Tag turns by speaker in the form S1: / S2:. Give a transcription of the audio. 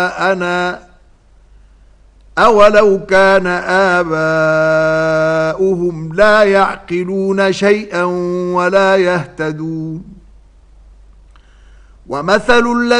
S1: أنا أولو كان آباؤهم لا يعقلون شيئا ولا يهتدون ومثل